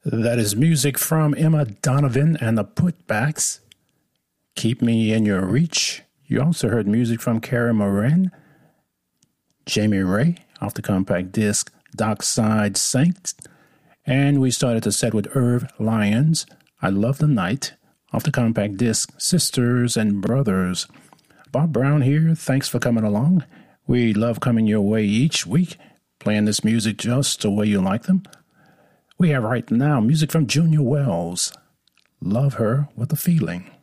That is music from Emma Donovan and the Putbacks. Keep Me in Your Reach. You also heard music from Kara Moran, Jamie Ray off the compact disc Dockside Saints. And we started the set with Irv Lyons, I Love the Night, off the compact disc Sisters and Brothers. Bob Brown here. Thanks for coming along. We love coming your way each week, playing this music just the way you like them. We have right now music from Junior Wells, Love Her with a Feeling.